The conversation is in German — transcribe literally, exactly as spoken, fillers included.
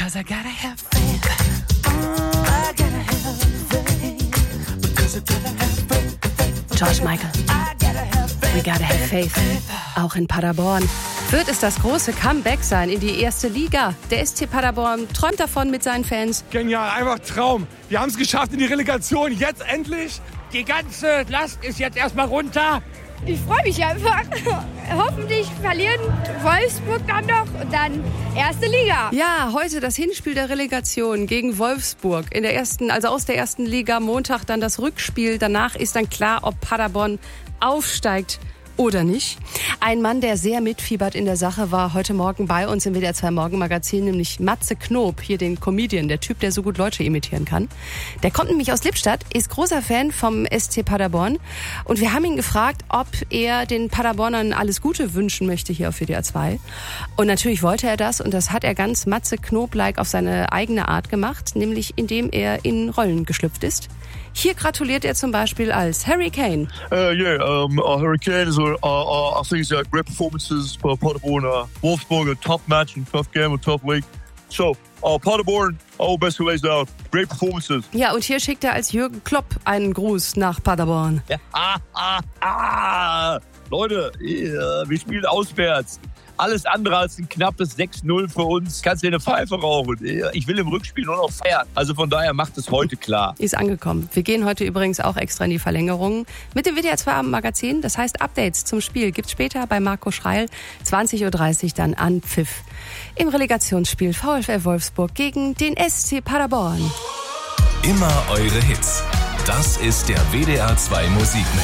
'cause I gotta have faith. Mm, I gotta have faith. Because I gotta have faith. George Michael. We gotta have faith. Auch in Paderborn. Wird es das große Comeback sein in die erste Liga? Der S C Paderborn träumt davon mit seinen Fans. Genial, einfach Traum. Wir haben es geschafft in die Relegation, jetzt endlich. Die ganze Last ist jetzt erstmal runter. Ich freue mich einfach. Hoffentlich verlieren Wolfsburg dann noch und dann erste Liga. Ja, heute das Hinspiel der Relegation gegen Wolfsburg in der ersten, also aus der ersten Liga. Montag dann das Rückspiel. Danach ist dann klar, ob Paderborn aufsteigt oder nicht. Ein Mann, der sehr mitfiebert in der Sache, war heute Morgen bei uns im W D R zwei Morgenmagazin, nämlich Matze Knob, hier den Comedian, der Typ, der so gut Leute imitieren kann. Der kommt nämlich aus Lippstadt, ist großer Fan vom S C Paderborn und wir haben ihn gefragt, ob er den Paderbornern alles Gute wünschen möchte hier auf W D R zwei. Und natürlich wollte er das und das hat er ganz Matze Knob-like auf seine eigene Art gemacht, nämlich indem er in Rollen geschlüpft ist. Hier gratuliert er zum Beispiel als Harry Kane. Uh, yeah, um, uh, Harry Kane is, uh, uh, I think he's got great performances for Paderborn. Uh, Wolfsburg, a tough match and tough game, a tough league. So, uh, Paderborn, all best who lays down. Great performances. Ja, und hier schickt er als Jürgen Klopp einen Gruß nach Paderborn. Ja, ah, ah, ah. Leute, yeah, wir spielen auswärts. Alles andere als ein knappes sechs null für uns. Kannst dir eine Pfeife rauchen. Ich will im Rückspiel nur noch feiern. Also von daher macht es heute klar. Ist angekommen. Wir gehen heute übrigens auch extra in die Verlängerung mit dem W D R zwei Abendmagazin. Das heißt, Updates zum Spiel gibt's später bei Marco Schreil. zwanzig Uhr dreißig dann an Pfiff. Im Relegationsspiel VfL Wolfsburg gegen den S C Paderborn. Immer eure Hits. Das ist der W D R zwei Musikmix.